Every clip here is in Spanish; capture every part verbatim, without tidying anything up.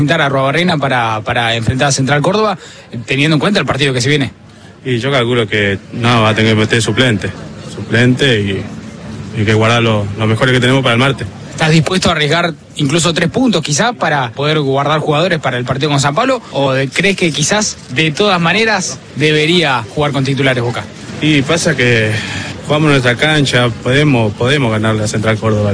a Arruabarrena para, para enfrentar a Central Córdoba, teniendo en cuenta el partido que se viene? Y yo calculo que no, va a tener que meter suplente, suplente y, y que guardar lo, los mejores que tenemos para el martes. ¿Estás dispuesto a arriesgar incluso tres puntos quizás para poder guardar jugadores para el partido con San Pablo? ¿O crees que quizás de todas maneras debería jugar con titulares Boca? Y pasa que jugamos en nuestra cancha, podemos, podemos ganarle a Central Córdoba.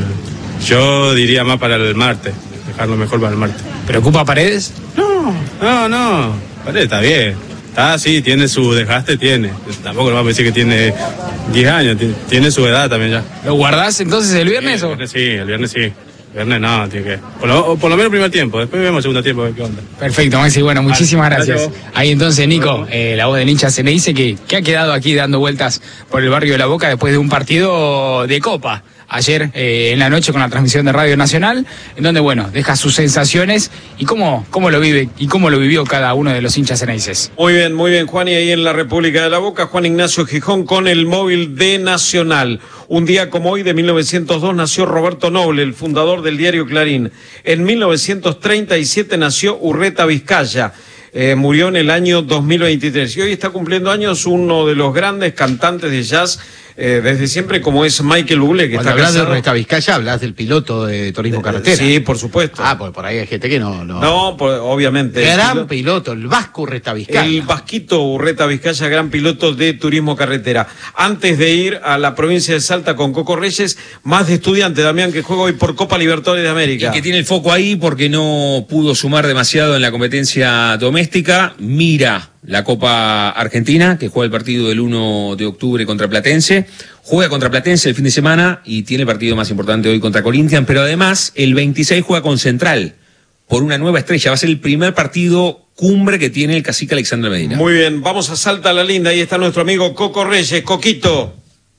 Yo diría más para el martes, dejarlo mejor para el martes. ¿Preocupa a Paredes? No, no, no, Paredes está bien. Está, sí, tiene su desgaste, tiene. Tampoco le vamos a decir que tiene diez años, tiene su edad también ya. ¿Lo guardás entonces el viernes? Sí, el viernes sí, el viernes sí. El viernes no, tiene que... Por lo, por lo menos el primer tiempo, después vemos el segundo tiempo, a ver qué onda. Perfecto, Maxi, bueno, muchísimas Vale, gracias. gracias. Ahí entonces, Nico, eh, la voz del hincha se le dice que, que ha quedado aquí dando vueltas por el barrio de La Boca después de un partido de Copa. Ayer eh, en la noche con la transmisión de Radio Nacional, en donde, bueno, deja sus sensaciones y cómo, cómo lo vive y cómo lo vivió cada uno de los hinchas ceneices. Muy bien, muy bien, Juan, y ahí en la República de la Boca, Juan Ignacio Gijón con el móvil de Nacional. Un día como hoy de mil novecientos dos nació Roberto Noble, el fundador del diario Clarín. En mil novecientos treinta y siete nació Urreta Vizcaya. Eh, murió en el año dos mil veintitrés y hoy está cumpliendo años uno de los grandes cantantes de jazz eh, desde siempre, como es Michael Bublé, que Cuando está hablas de casado. Urreta Vizcaya, hablas del piloto de Turismo Carretera. Sí, por supuesto. Ah, pues por ahí hay gente que no... No, No, pues, obviamente. Gran El pilo- piloto, el vasco Urreta Vizcaya. El vasquito Urreta Vizcaya, gran piloto de Turismo Carretera. Antes de ir a la provincia de Salta con Coco Reyes, más de estudiante, Damián, que juega hoy por Copa Libertadores de América. Y que tiene el foco ahí porque no pudo sumar demasiado en la competencia doméstica. Mira la Copa Argentina, que juega el partido del uno de octubre contra Platense. Juega contra Platense el fin de semana y tiene el partido más importante hoy contra Corinthians. Pero además, el veintiséis juega con Central por una nueva estrella. Va a ser el primer partido cumbre que tiene el cacique Alexandre Medina. Muy bien, vamos a Salta la Linda. Ahí está nuestro amigo Coco Reyes. Coquito.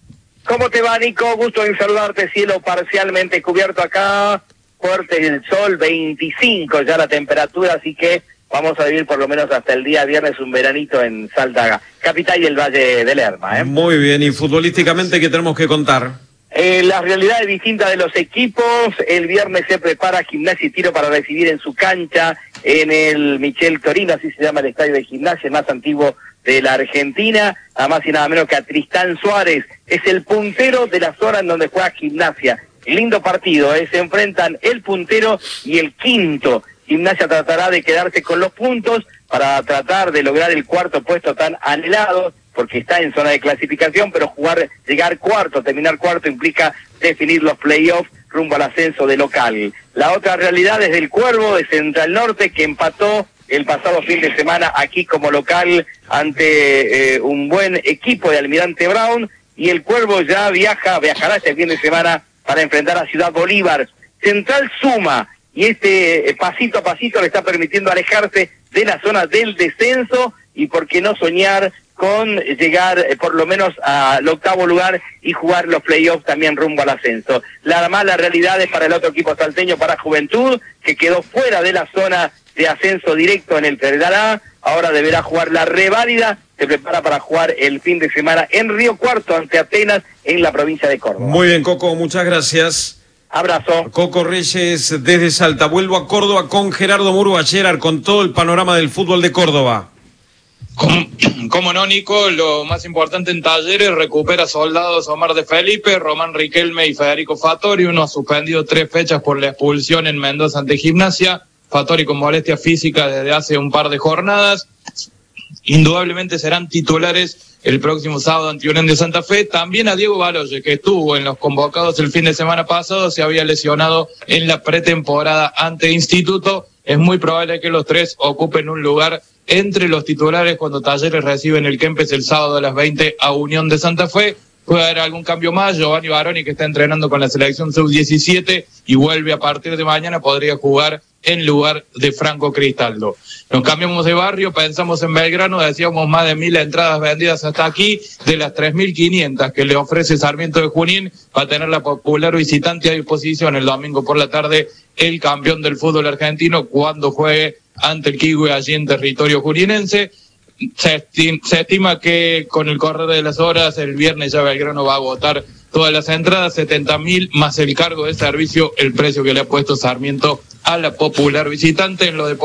¿Cómo te va, Nico? Gusto en saludarte, cielo parcialmente cubierto acá, fuerte el sol, veinticinco ya la temperatura, así que vamos a vivir por lo menos hasta el día viernes un veranito en Salta, capital y el Valle del Lerma, ¿eh? Muy bien, y futbolísticamente, ¿qué tenemos que contar? Eh, las realidades distintas de los equipos. El viernes se prepara Gimnasia y Tiro para recibir en su cancha en el Michel Torino, así se llama el estadio de Gimnasia, el más antiguo de la Argentina, nada más y nada menos que a Tristán Suárez. Es el puntero de la zona en donde juega Gimnasia. Lindo partido, ¿eh? Se enfrentan el puntero y el quinto. Gimnasia tratará de quedarse con los puntos para tratar de lograr el cuarto puesto tan anhelado, porque está en zona de clasificación, pero jugar, llegar cuarto, terminar cuarto implica definir los playoffs rumbo al ascenso de local. La otra realidad es del Cuervo de Central Norte, que empató el pasado fin de semana aquí como local ante eh, un buen equipo de Almirante Brown, y el Cuervo ya viaja, viajará este fin de semana para enfrentar a Ciudad Bolívar. Central suma, y este eh, pasito a pasito le está permitiendo alejarse de la zona del descenso, y por qué no soñar con llegar eh, por lo menos al octavo lugar y jugar los playoffs también rumbo al ascenso. La mala realidad es para el otro equipo salteño, para Juventud, que quedó fuera de la zona de ascenso directo en el Federal A, ahora deberá jugar la reválida, se prepara para jugar el fin de semana en Río Cuarto ante Atenas en la provincia de Córdoba. Muy bien, Coco, muchas gracias. Abrazo. Coco Reyes desde Salta. Vuelvo a Córdoba con Gerardo Murúa, Gerard, con todo el panorama del fútbol de Córdoba. ¿Cómo, cómo no, Nico? Lo más importante en Talleres, recupera soldados Omar de Felipe, Román Riquelme y Federico Fattori. Uno ha suspendido tres fechas por la expulsión en Mendoza ante Gimnasia. Fattori con molestia física desde hace un par de jornadas. Indudablemente serán titulares el próximo sábado ante Unión de Santa Fe. También a Diego Baloye, que estuvo en los convocados el fin de semana pasado, se había lesionado en la pretemporada ante Instituto. Es muy probable que los tres ocupen un lugar entre los titulares cuando Talleres reciben el Kempes el sábado a las veinte a Unión de Santa Fe. Puede haber algún cambio más. Giovanni Baroni, que está entrenando con la selección sub diecisiete y vuelve a partir de mañana, podría jugar en lugar de Franco Cristaldo. Nos cambiamos de barrio, pensamos en Belgrano, decíamos más de mil entradas vendidas hasta aquí, de las tres mil quinientas que le ofrece Sarmiento de Junín, va a tener la popular visitante a disposición el domingo por la tarde, el campeón del fútbol argentino, cuando juegue ante el Quigüe allí en territorio juninense. Se, esti- se estima que con el correr de las horas, el viernes ya Belgrano va a agotar todas las entradas, setenta mil más el cargo de servicio, el precio que le ha puesto Sarmiento a la popular visitante. En lo de